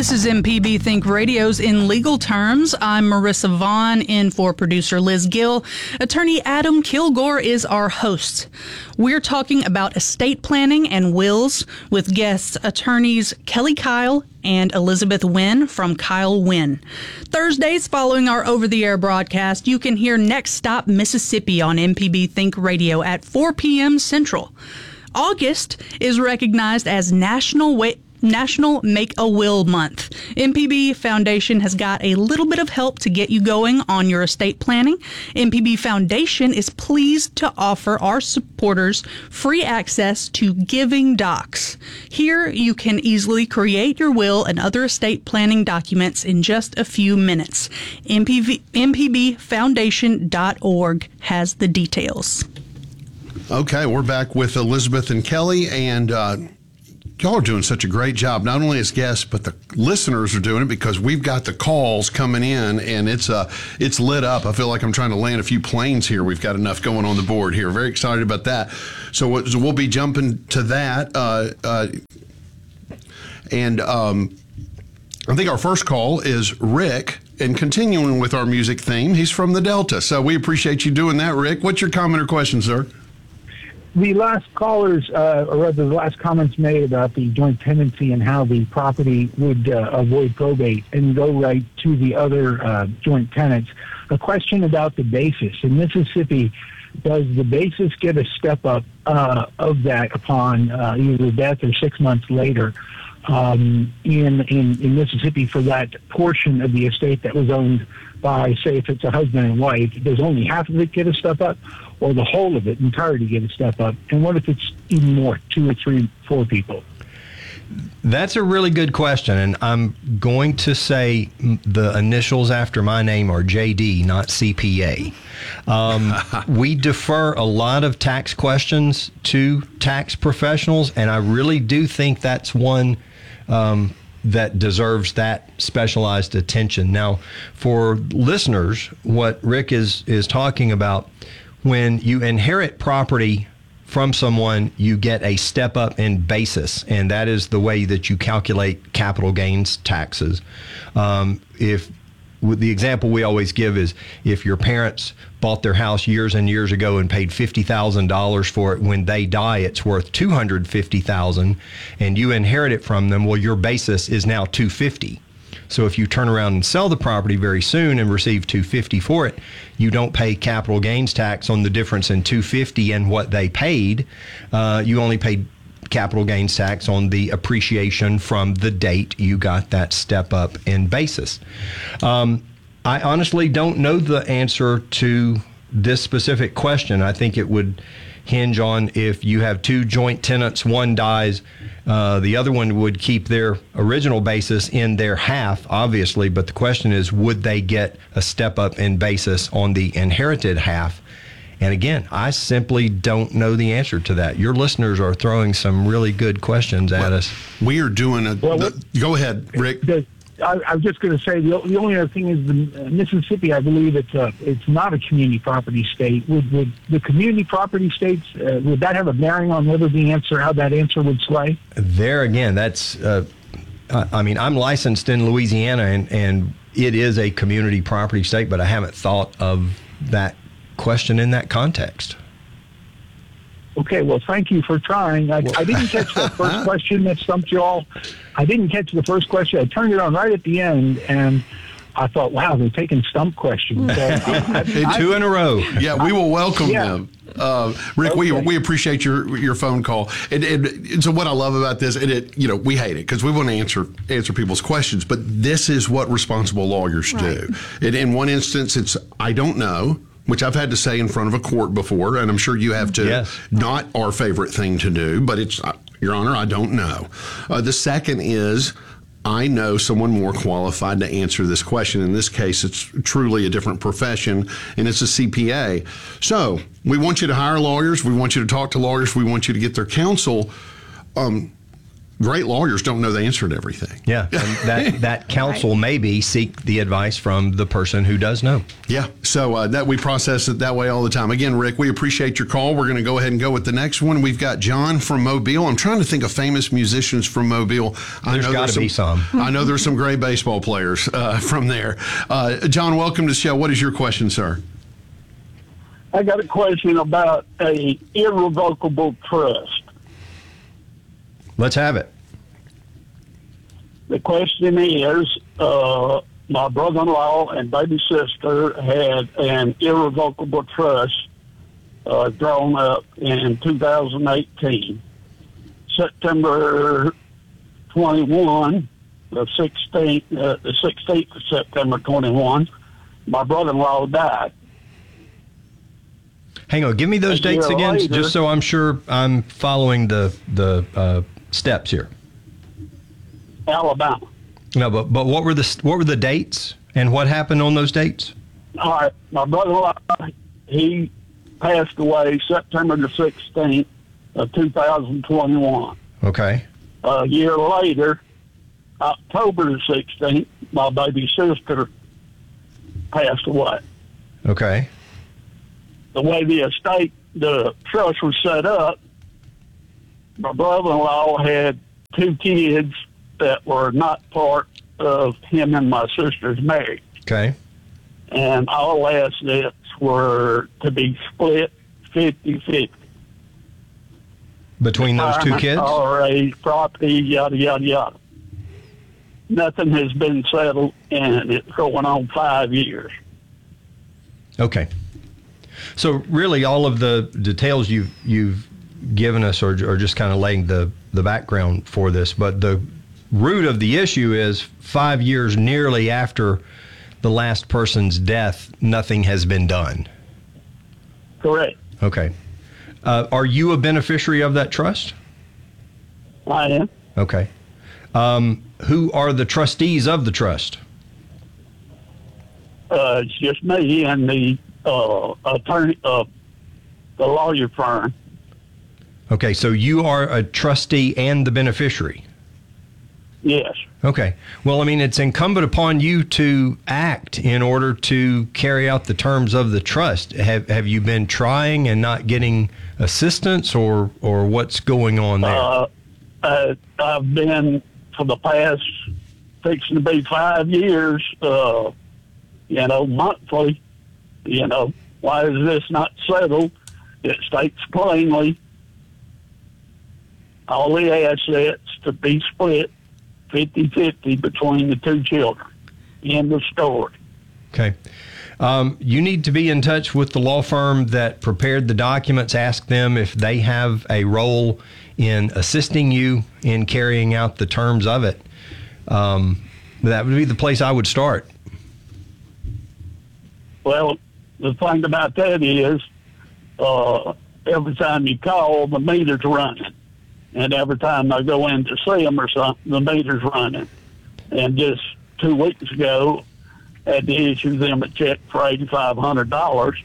This is MPB Think Radio's In Legal Terms. I'm Marissa Vaughn, in for producer Liz Gill. Attorney Adam Kilgore is our host. We're talking about estate planning and wills with guests attorneys Kelly Kyle and Elizabeth Wynn from Kyle Wynn. Thursdays following our over-the-air broadcast, you can hear Next Stop Mississippi on MPB Think Radio at 4 p.m. Central. August is recognized as National Make a Will Month. MPB Foundation has got a little bit of help to get you going on your estate planning. MPB Foundation is pleased to offer our supporters free access to Giving Docs. Here you can easily create your will and other estate planning documents in just a few minutes. MPBFoundation.org has the details. Okay, we're back with Elizabeth and Kelly, and y'all are doing such a great job, not only as guests, but the listeners are doing it because we've got the calls coming in, and it's lit up. I feel like I'm trying to land a few planes here. We've got enough going on the board here. Very excited about that. So we'll be jumping to that. I think our first call is Rick, and continuing with our music theme, he's from the Delta. So we appreciate you doing that, Rick. What's your comment or question, sir? The last callers, or rather the last comments made about the joint tenancy and how the property would avoid probate and go right to the other joint tenants. A question about the basis. In Mississippi, does the basis get a step up of that upon either death or 6 months later in Mississippi for that portion of the estate that was owned by, say, if it's a husband and wife, does only half of it get a step up, or the whole of it entirety get a step up? And what if it's even more, 2 or 3, 4 people? That's a really good question, and I'm going to say the initials after my name are JD, not CPA. We defer a lot of tax questions to tax professionals, and I really do think that's one that deserves that specialized attention. Now, for listeners, what Rick is talking about, when you inherit property from someone, you get a step up in basis, and that is the way that you calculate capital gains taxes. The example we always give is if your parents bought their house years and years ago and paid $50,000 for it, when they die, it's worth $250,000, and you inherit it from them. Well, your basis is now $250,000. So if you turn around and sell the property very soon and receive $250,000 for it, you don't pay capital gains tax on the difference in $250,000 and what they paid. You only paid capital gains tax on the appreciation from the date you got that step up in basis. I honestly don't know the answer to this specific question. I think it would hinge on if you have 2 joint tenants, one dies, the other one would keep their original basis in their half, obviously, but the question is, would they get a step up in basis on the inherited half? And again, I simply don't know the answer to that. Your listeners are throwing some really good questions at us. We are doing go ahead, Rick. I was just going to say, the only other thing is Mississippi, I believe it's not a community property state. Would the community property states, would that have a bearing on whether how that answer would sway? There again, that's, I'm licensed in Louisiana, and it is a community property state, but I haven't thought of that question in that context. Okay, well, thank you for trying. I didn't catch the first question that stumped you all. I didn't catch the first question. I turned it on right at the end, and I thought, wow, they're taking stump questions. So, 2 in a row. Yeah, we will welcome them. Rick, okay. we appreciate your phone call. And so what I love about this, we hate it because we want to answer people's questions, but this is what responsible lawyers do. And in one instance, it's, I don't know, which I've had to say in front of a court before, and I'm sure you have too. Yes. Not our favorite thing to do, but it's, Your Honor, I don't know. The second is, I know someone more qualified to answer this question. In this case, it's truly a different profession, and it's a CPA. So we want you to hire lawyers. We want you to talk to lawyers. We want you to get their counsel. great lawyers don't know the answer to everything. Yeah, and that counsel maybe seek the advice from the person who does know. Yeah, so that we process it that way all the time. Again, Rick, we appreciate your call. We're going to go ahead and go with the next one. We've got John from Mobile. I'm trying to think of famous musicians from Mobile. There's got to be some. I know there's some great baseball players from there. John, welcome to the show. What is your question, sir? I got a question about a irrevocable trust. Let's have it. The question is, my brother-in-law and baby sister had an irrevocable trust drawn up in 2018. September 21, the 16th of September 21, my brother-in-law died. Hang on, give me those dates again, later, just so I'm sure I'm following the steps here. Alabama. No, but what were the dates and what happened on those dates? All right, my brother-in-law, he passed away September the 16th of 2021. Okay. A year later, October the 16th, my baby sister passed away. Okay. The way the trust was set up, my brother-in-law had 2 kids that were not part of him and my sister's marriage. Okay. And all assets were to be split 50-50. Between those 2 kids? RA, property, yada, yada, yada. Nothing has been settled, and it's going on 5 years. Okay. So really all of the details you've given us are just kind of laying the background for this, but the root of the issue is 5 years nearly after the last person's death, nothing has been done. Correct. Okay. Are you a beneficiary of that trust? I am. Okay. Who are the trustees of the trust? It's just me and the attorney, the lawyer firm. Okay, so you are a trustee and the beneficiary. Yes. Okay. Well, I mean, it's incumbent upon you to act in order to carry out the terms of the trust. Have you been trying and not getting assistance, or what's going on there? I've been for the past fixing to be 5 years, monthly. Why is this not settled? It states plainly all the assets to be split 50-50 between the 2 children. End of story. Okay. You need to be in touch with the law firm that prepared the documents. Ask them if they have a role in assisting you in carrying out the terms of it. That would be the place I would start. Well, the thing about that is every time you call, the meter's running. And every time I go in to see them or something, the meter's running. And just 2 weeks ago, I had to issue them a check for $8,500,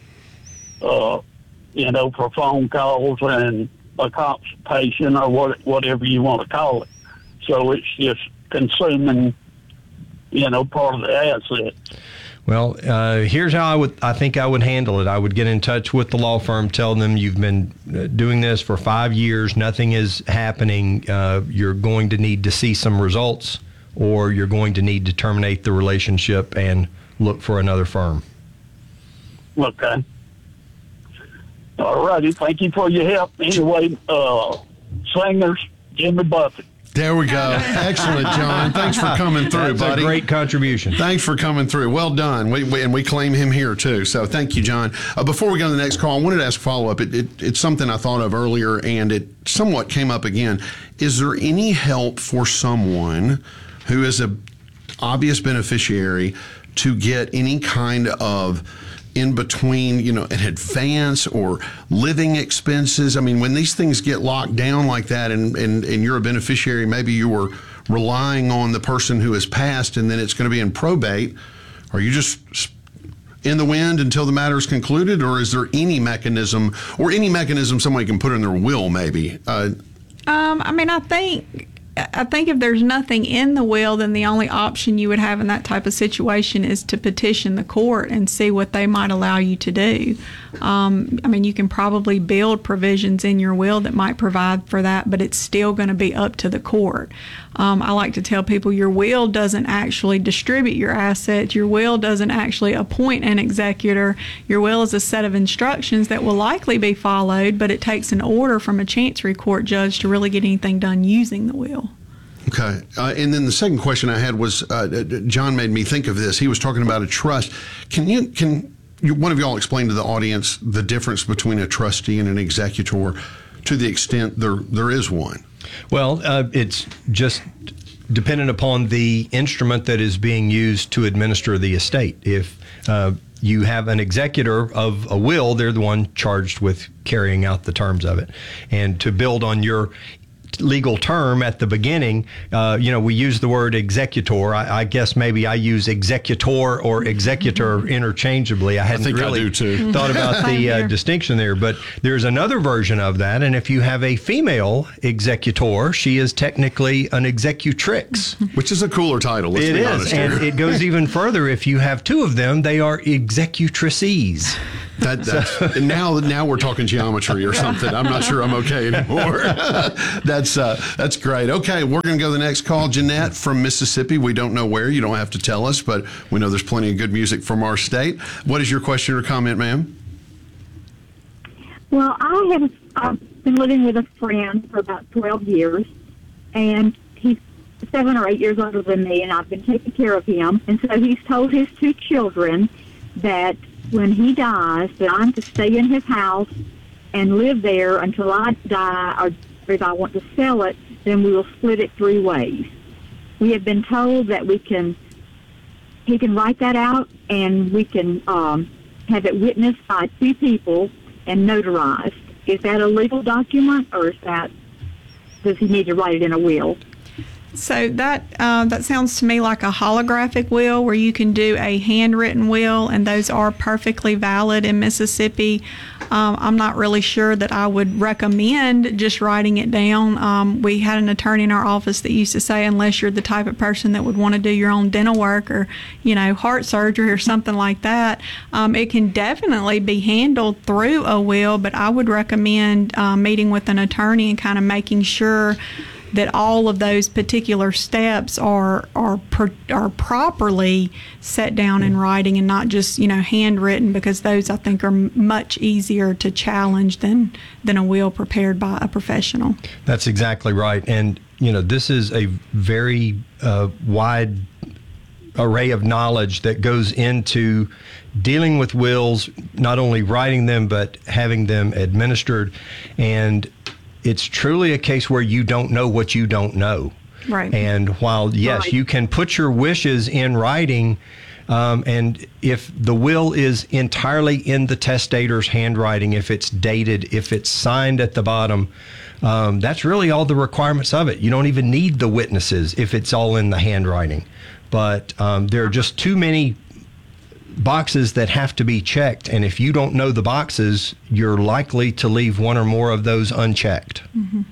for phone calls and a consultation or whatever you want to call it. So it's just consuming, part of the asset. Well, here's how I think I would handle it. I would get in touch with the law firm, tell them you've been doing this for 5 years, nothing is happening. You're going to need to see some results, or you're going to need to terminate the relationship and look for another firm. Okay. All righty. Thank you for your help. Anyway, singers, Jimmy Buffett. There we go. Excellent, John. Thanks for coming through, That's buddy. a great contribution. Thanks for coming through. Well done. We claim him here, too. So thank you, John. Before we go to the next call, I wanted to ask a follow-up. It's something I thought of earlier, and it somewhat came up again. Is there any help for someone who is an obvious beneficiary to get any kind of in between, an advance or living expenses? I mean, when these things get locked down like that and you're a beneficiary, maybe you were relying on the person who has passed and then it's going to be in probate, are you just in the wind until the matter is concluded, or is there any mechanism somebody can put in their will maybe? I think I think if there's nothing in the will, then the only option you would have in that type of situation is to petition the court and see what they might allow you to do. I mean, you can probably build provisions in your will that might provide for that, but it's still going to be up to the court. I like to tell people your will doesn't actually distribute your assets. Your will doesn't actually appoint an executor. Your will is a set of instructions that will likely be followed, but it takes an order from a chancery court judge to really get anything done using the will. Okay. And then the second question I had was, John made me think of this. He was talking about a trust. Can one of y'all explain to the audience the difference between a trustee and an executor to the extent there is one? Well, it's just dependent upon the instrument that is being used to administer the estate. If you have an executor of a will, they're the one charged with carrying out the terms of it. And to build on your legal term at the beginning, we use the word executor. I guess maybe I use executor or executor interchangeably. I hadn't really thought about the distinction there, but there's another version of that. And if you have a female executor, she is technically an executrix, which is a cooler title. Let's be honest and here. it goes even further. If you have two of them, they are executrices. Now we're talking geometry or something. I'm not sure I'm okay anymore. That's great. Okay, we're going to go to the next call. Jeanette from Mississippi. We don't know where. You don't have to tell us, but we know there's plenty of good music from our state. What is your question or comment, ma'am? Well, I've been living with a friend for about 12 years, and he's 7 or 8 years older than me, and I've been taking care of him. And so he's told his 2 children that when he dies, that I'm to stay in his house and live there until I die, or if I want to sell it, then we will split it 3 ways. We have been told that he can write that out, and we can have it witnessed by 2 people and notarized. Is that a legal document, or does he need to write it in a will? So that sounds to me like a holographic will, where you can do a handwritten will, and those are perfectly valid in Mississippi. I'm not really sure that I would recommend just writing it down. We had an attorney in our office that used to say, unless you're the type of person that would want to do your own dental work or, heart surgery or something like that, it can definitely be handled through a will, but I would recommend meeting with an attorney and kind of making sure that all of those particular steps are properly set down in writing and not just handwritten, because those I think are much easier to challenge than a will prepared by a professional. That's exactly right, and this is a very wide array of knowledge that goes into dealing with wills, not only writing them but having them administered. And it's truly a case where you don't know what you don't know. Right. And while, yes, you can put your wishes in writing, and if the will is entirely in the testator's handwriting, if it's dated, if it's signed at the bottom, that's really all the requirements of it. You don't even need the witnesses if it's all in the handwriting. But there are just too many boxes that have to be checked, and if you don't know the boxes, you're likely to leave one or more of those unchecked. Mm-hmm.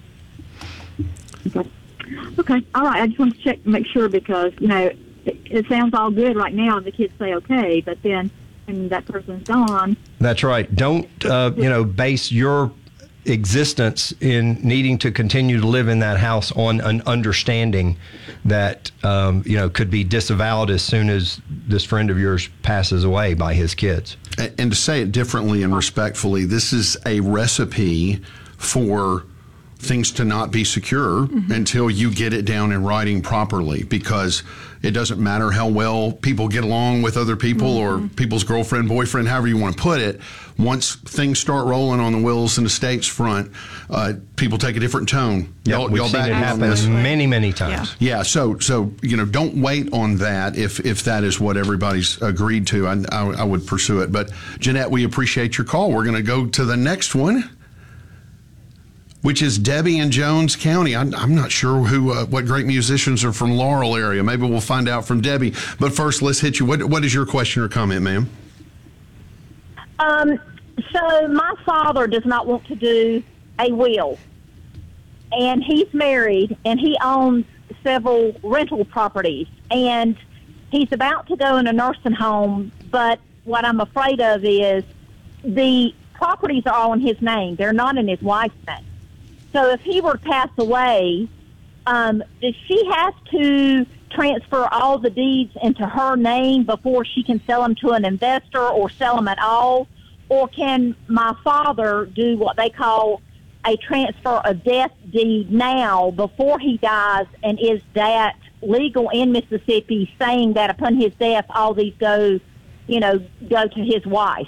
Okay. All right. I just want to check to make sure, because it sounds all good right now, and the kids say okay, but then when that person's gone. That's right. Don't base your existence in needing to continue to live in that house on an understanding that could be disavowed as soon as this friend of yours passes away by his kids. And to say it differently and respectfully, this is a recipe for things to not be secure until you get it down in writing properly, because it doesn't matter how well people get along with other people or people's girlfriend, boyfriend, however you want to put it. Once things start rolling on the wills and estates front, people take a different tone. Yep, we've seen it happen many, many times. Yeah. So don't wait on that if that is what everybody's agreed to. I would pursue it. But Jeanette, we appreciate your call. We're going to go to the next one, which is Debbie in Jones County. I'm not sure what great musicians are from Laurel area. Maybe we'll find out from Debbie. But first, let's hit you. What is your question or comment, ma'am? So my father does not want to do a will. and he's married, and he owns several rental properties, and he's about to go in a nursing home, but what I'm afraid of is the properties are all in his name. They're not in his wife's name. So if he were to pass away, does she have to transfer all the deeds into her name before she can sell them to an investor or sell them at all? Or can my father do what they call a transfer of death deed now before he dies, and is that legal in Mississippi, saying that upon his death all these go to his wife?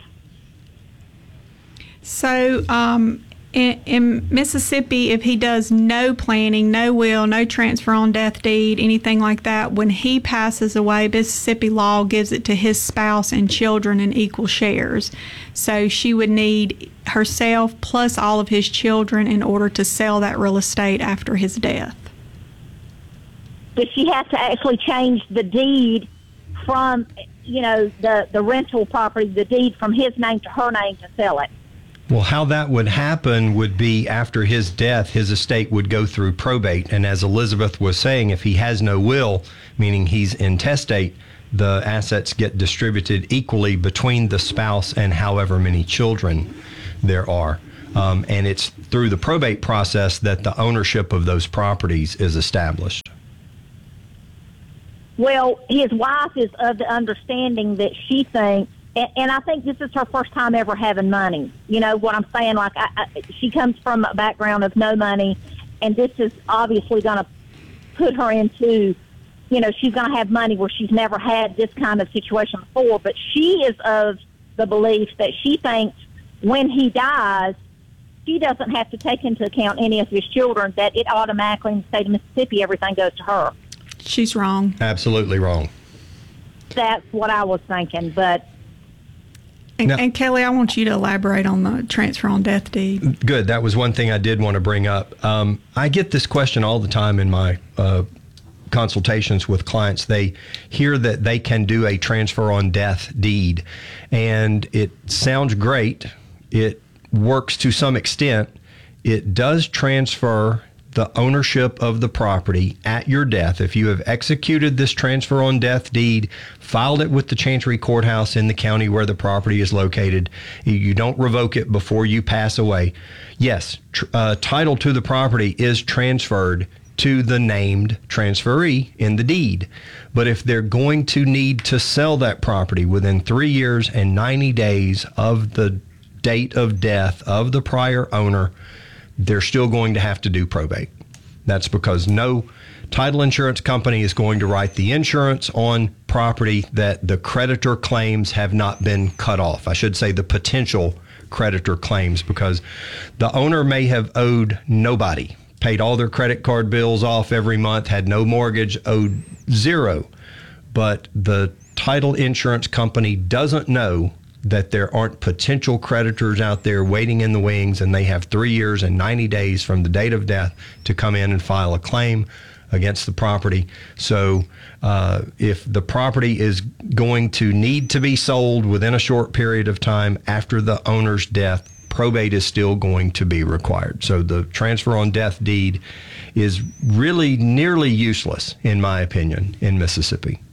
So in Mississippi, if he does no planning, no will, no transfer on death deed, anything like that, when he passes away, Mississippi law gives it to his spouse and children in equal shares. So she would need herself plus all of his children in order to sell that real estate after his death. Does she have to actually change the deed from, the rental property, the deed from his name to her name to sell it? Well, how that would happen would be after his death, his estate would go through probate. And as Elizabeth was saying, if he has no will, meaning he's intestate, the assets get distributed equally between the spouse and however many children there are. And it's through the probate process that the ownership of those properties is established. Well, his wife is of the understanding that she thinks, and I think this is her first time ever having money. You know what I'm saying? Like, she comes from a background of no money, and this is obviously going to put her into, she's going to have money where she's never had this kind of situation before. But she is of the belief that she thinks when he dies, she doesn't have to take into account any of his children, that it automatically, in the state of Mississippi, everything goes to her. She's wrong. Absolutely wrong. That's what I was thinking, but... And Kelly, I want you to elaborate on the transfer on death deed. Good. That was one thing I did want to bring up. I get this question all the time in my consultations with clients. They hear that they can do a transfer on death deed, and it sounds great. It works to some extent. It does transfer the ownership of the property at your death. If you have executed this transfer on death deed, filed it with the Chancery Courthouse in the county where the property is located, you don't revoke it before you pass away. Yes, title to the property is transferred to the named transferee in the deed. But if they're going to need to sell that property within 3 years and 90 days of the date of death of the prior owner, they're still going to have to do probate. That's because no title insurance company is going to write the insurance on property that the creditor claims have not been cut off. I should say the potential creditor claims, because the owner may have owed nobody, paid all their credit card bills off every month, had no mortgage, owed zero. But the title insurance company doesn't know that there aren't potential creditors out there waiting in the wings, and they have 3 years and 90 days from the date of death to come in and file a claim against the property. So if the property is going to need to be sold within a short period of time after the owner's death, probate is still going to be required. So the transfer on death deed is really nearly useless, in my opinion, in Mississippi.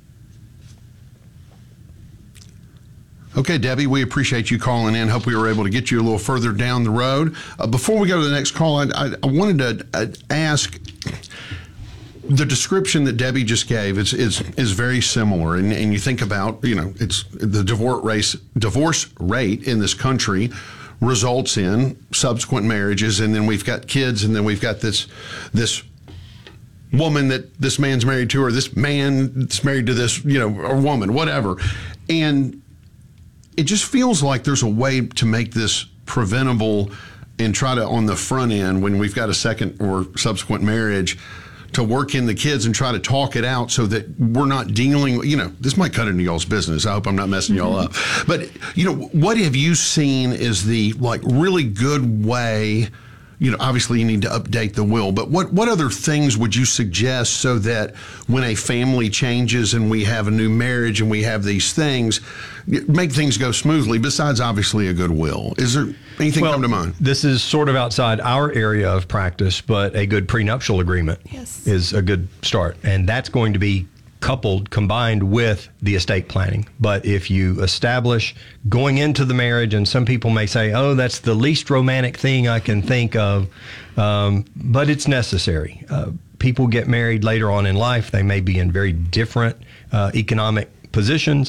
Okay, Debbie, we appreciate you calling in. Hope we were able to get you a little further down the road. Before we go to the next call, I wanted to ask, the description that Debbie just gave is very similar. And you think about, it's the divorce rate in this country results in subsequent marriages, and then we've got kids, and then we've got this woman that this man's married to, or this man that's married to this, or woman, whatever. And it just feels like there's a way to make this preventable and try to, on the front end, when we've got a second or subsequent marriage, to work in the kids and try to talk it out so that we're not dealing, this might cut into y'all's business. I hope I'm not messing y'all up. But, what have you seen is the really good way obviously you need to update the will, but what other things would you suggest so that when a family changes and we have a new marriage and we have these things, make things go smoothly besides obviously a good will? Is there anything come to mind? This is sort of outside our area of practice, but a good prenuptial agreement is a good start. And that's going to be combined with the estate planning. But if you establish going into the marriage, and some people may say, oh, that's the least romantic thing I can think of, but it's necessary. People get married later on in life. They may be in very different economic positions.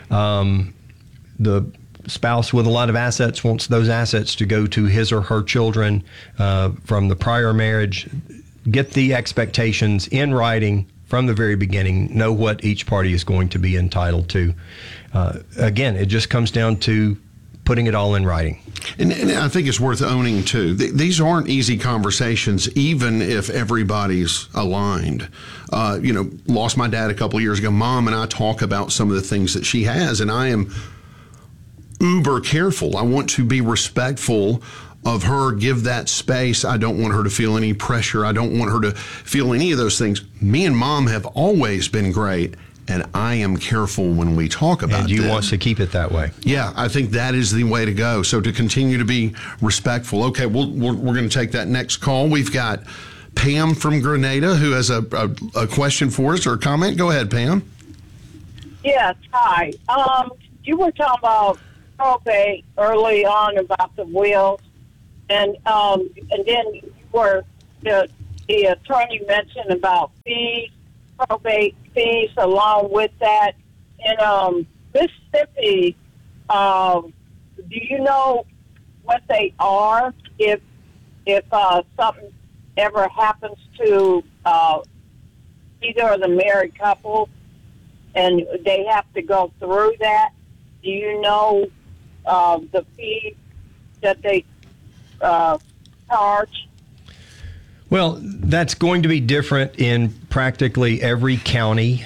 The spouse with a lot of assets wants those assets to go to his or her children from the prior marriage. Get the expectations in writing from the very beginning, know what each party is going to be entitled to. Again, it just comes down to putting it all in writing. And I think it's worth owning, too. These aren't easy conversations, even if everybody's aligned. Lost my dad a couple of years ago. Mom and I talk about some of the things that she has, and I am uber careful. I want to be respectful of her, give that space. I don't want her to feel any pressure. I don't want her to feel any of those things. Me and Mom have always been great, and I am careful when we talk about it. And you want to keep it that way. Yeah, I think that is the way to go. So to continue to be respectful. Okay, we're going to take that next call. We've got Pam from Grenada who has a question for us or a comment. Go ahead, Pam. Yes, hi. You were talking about probate early on about the wills. And then the attorney mentioned about fees, probate fees along with that. In Mississippi, do you know what they are if something ever happens to either of the married couple and they have to go through that? Do you know the fee that they charge? Well, that's going to be different in practically every county.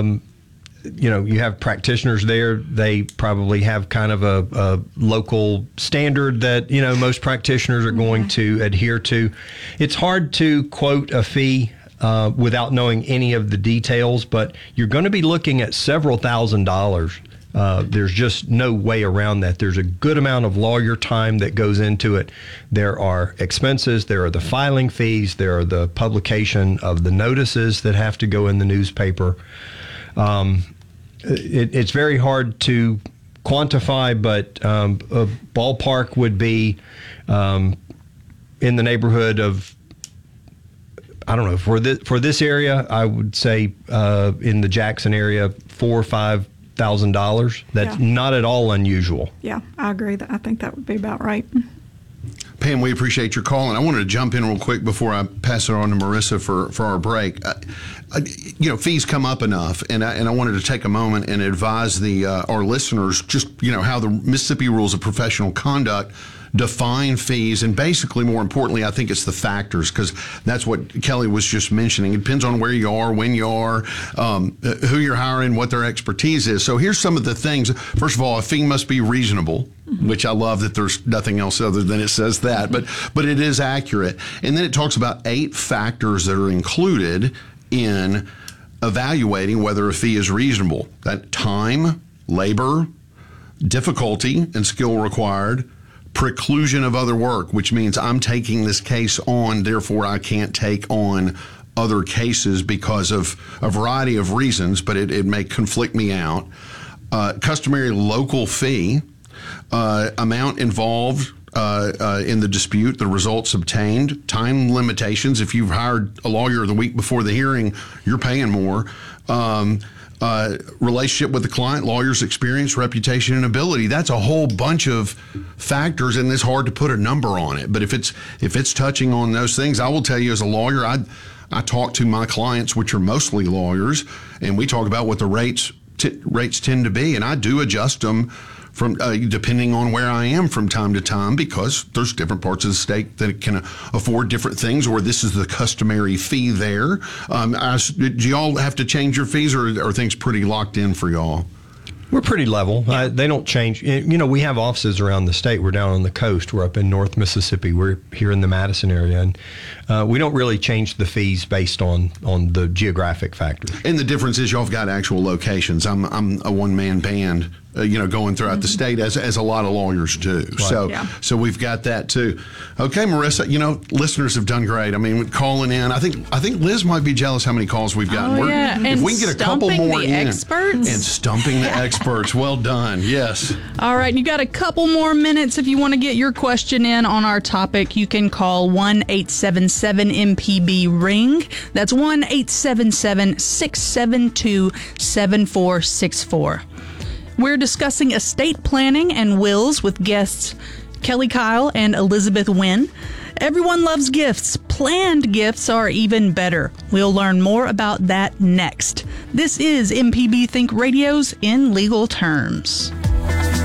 You have practitioners there. They probably have kind of a local standard that, most practitioners are going to adhere to. It's hard to quote a fee without knowing any of the details, but you're going to be looking at several $1,000s. There's just no way around that. There's a good amount of lawyer time that goes into it. There are expenses. There are the filing fees. There are the publication of the notices that have to go in the newspaper. It's very hard to quantify, but a ballpark would be in the neighborhood of, I don't know, for this area, I would say in the Jackson area, $4,000 or $5,000. That's not at all unusual. Yeah, I agree. I think that would be about right. Pam, we appreciate your call, and I wanted to jump in real quick before I pass it on to Marissa for our break. Fees come up enough, and I wanted to take a moment and advise our listeners just how the Mississippi Rules of Professional Conduct define fees, and basically, more importantly, I think it's the factors, because that's what Kelly was just mentioning. It depends on where you are, when you are, who you're hiring, what their expertise is. So here's some of the things. First of all, a fee must be reasonable, which I love that there's nothing else other than it says that, but it is accurate. And then it talks about 8 factors that are included in evaluating whether a fee is reasonable. That time, labor, difficulty and skill required, preclusion of other work, which means I'm taking this case on, therefore I can't take on other cases because of a variety of reasons, but it may conflict me out. Customary local fee, amount involved in the dispute, the results obtained, time limitations. If you've hired a lawyer the week before the hearing, you're paying more. Relationship with the client, lawyer's experience, reputation, and ability. That's a whole bunch of factors, and it's hard to put a number on it. But if it's touching on those things, I will tell you as a lawyer, I talk to my clients, which are mostly lawyers, and we talk about what the rates tend to be, and I do adjust them from depending on where I am from time to time, because there's different parts of the state that can afford different things, or this is the customary fee there. Do y'all have to change your fees, or are things pretty locked in for y'all? We're pretty level. They don't change. You know, we have offices around the state. We're down on the coast. We're up in North Mississippi. We're here in the Madison area. And we don't really change the fees based on the geographic factors. And the difference is y'all have got actual locations. I'm a one-man band, going throughout the state as a lot of lawyers do. Right. So we've got that too. Okay, Marissa, listeners have done great. I mean, calling in, I think Liz might be jealous how many calls we've gotten. Oh, yeah. If we can get a couple more the experts. And stumping the experts. Well done. Yes. All right, you got a couple more minutes if you want to get your question in on our topic. You can call 1-877-MPB-RING. That's 1-877-672-7464. We're discussing estate planning and wills with guests Kelly Kyle and Elizabeth Wynn. Everyone loves gifts. Planned gifts are even better. We'll learn more about that next. This is MPB Think Radio's In Legal Terms.